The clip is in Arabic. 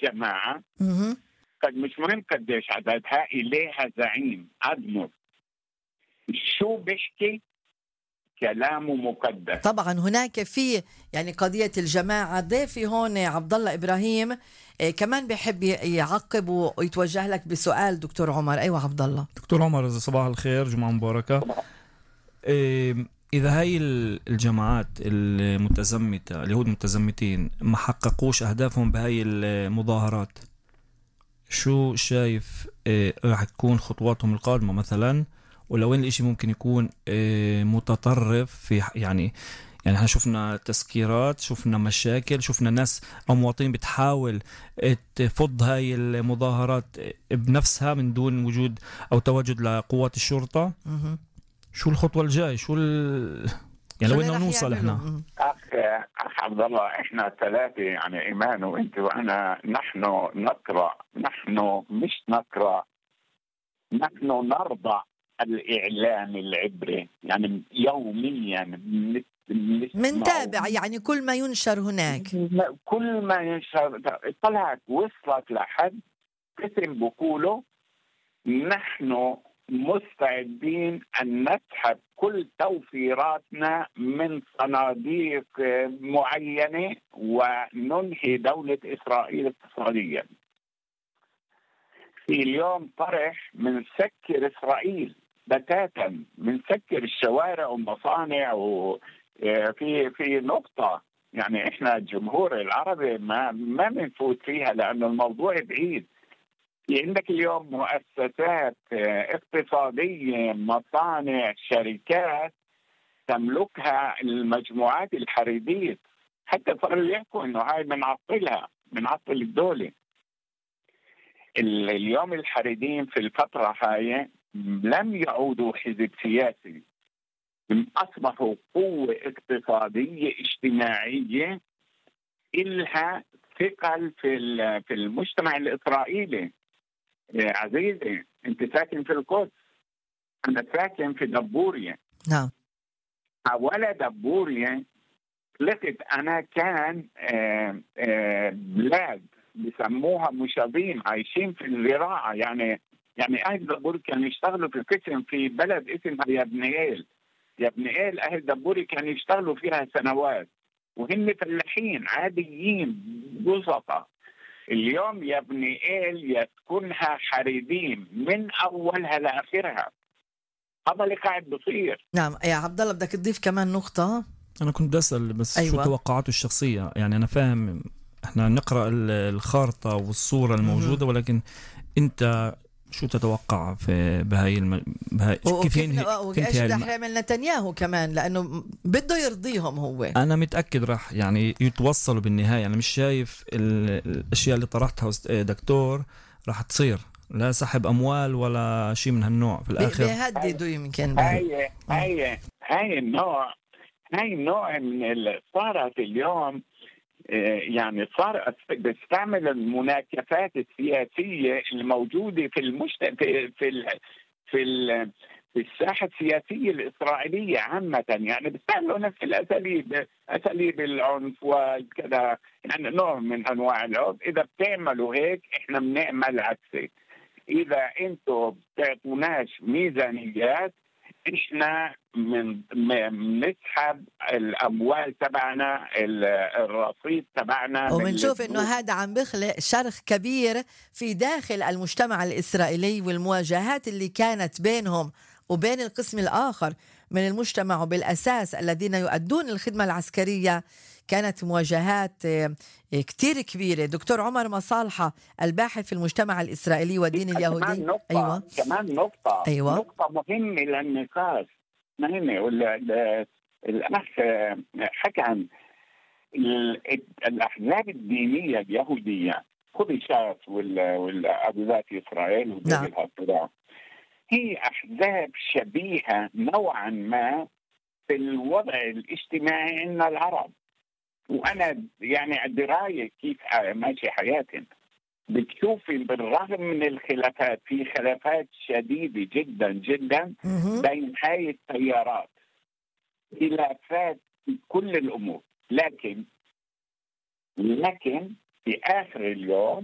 جماعة مهم. قد مش مهم قديش عددها، إليها زعيم أدمر شو بيحكي كلامه مقدس. طبعا هناك في يعني قضية الجماعة. ضيفي هون عبد الله إبراهيم كمان بيحب يعقب ويتوجه لك بسؤال دكتور عمر. أيوة عبد الله. دكتور عمر، صباح الخير، جمعة مباركة. إذا هاي الجماعات المتزمتة، اليهود المتزمتين، ما حققوش أهدافهم بهاي المظاهرات، شو شايف راح تكون خطواتهم القادمة مثلا؟ ولو وين الاشي ممكن يكون متطرف في يعني احنا شفنا تسكيرات، شفنا مشاكل، شفنا ناس او مواطنين بتحاول تفض هاي المظاهرات بنفسها من دون وجود او تواجد لقوات الشرطة. مهم. شو الخطوة الجاي؟ يعني شو وين اللي رح نوصل يعملوا؟ احنا؟ أخ عبد الله، إحنا ثلاثة يعني إيمان وأنت وأنا، نحن نقرأ، نحن مش نقرأ، نحن نرضى الإعلام العبري، يعني يوميا منتابع يعني كل ما ينشر هناك. كل ما ينشر. طلعت وصلت لحد قسم بقوله نحن مستعدين أن نسحب كل توفيراتنا من صناديق معينة وننهي دولة إسرائيل اقتصاديا. في اليوم طرح من سكر إسرائيل بتاتا، من سكر الشوارع والمصانع. وفي نقطة يعني إحنا الجمهور العربي ما بنفوت فيها لأنه الموضوع بعيد. عندك اليوم مؤسسات اقتصادية، مصانع، شركات تملكها المجموعات الحريدية، حتى صاروا يحكوا إنه هاي بنعطلها، بنعطل الدولة. اليوم الحريديين في الفترة هاي لم يعودوا حزب سياسي، أصبحوا قوة اقتصادية اجتماعية إلها ثقل في المجتمع الإسرائيلي. عزيزي، أنت ساكن في القدس، أنا ساكن في دبورية. نعم. ولا دبورية لقيت أنا كان بلاد بسموها مشاذين عايشين في الزراعة. يعني أهل دبوري كانوا يشتغلوا في قسم في بلد اسمها يبنييل. يبنييل أهل دبوري كانوا يشتغلوا فيها سنوات وهم فلاحين عاديين بسطة. اليوم يبنييل يسكنها حريديم من أولها لآخرها. هذا اللي قاعد بصير. نعم يا عبد الله، بدك تضيف كمان نقطة؟ انا كنت بسأل بس أيوة. شو توقعاته الشخصية؟ يعني انا فاهم احنا نقرأ الخارطة والصورة الموجودة، ولكن انت شو تتوقع في كيف وإيش رح يعمل نتنياهو كمان، لأنه بده يرضيهم هو. أنا متأكد راح يعني يتوصلوا بالنهاية. أنا مش شايف الأشياء اللي طرحتها دكتور راح تصير، لا سحب أموال ولا شيء من هالنوع. في الآخر بيهددوا يمكن. هاي النوع من صارت اليوم. يعني صار بيستعمل المناكفات السياسية الموجودة في في الساحة السياسية الإسرائيلية عامة. يعني بيستعملوا نفس الأساليب، أساليب العنف وكذا، يعني نوع من أنواع العنف. إذا بتعملوا هيك إحنا بنعمل عكسي. إذا أنتوا بتعطوناش ميزانيات إحنا بنسحب الأموال تبعنا، الرصيد تبعنا. ومنشوف إنه هذا عم بخلق شرخ كبير في داخل المجتمع الإسرائيلي، والمواجهات اللي كانت بينهم وبين القسم الآخر من المجتمع وبالأساس الذين يؤدون الخدمة العسكرية كانت مواجهات كتير كبيرة. دكتور عمر مصالحة، الباحث في المجتمع الإسرائيلي والدين اليهودي. أيوة. كمان نقطة. أيوة. نقطة مهمة للنقاش مهمة. الأخ حكى عن الأحزاب الدينية اليهودية، خذ شاس والأبوذات إسرائيل ودول الصراع. هي أحزاب شبيهة نوعا ما في الوضع الاجتماعي عندنا العرب. وأنا يعني دراية كيف ماشي حياتنا، بتشوفي بالرغم من الخلافات، في خلافات شديدة جدا جدا بين هاي التيارات، خلافات في كل الأمور. لكن في آخر اليوم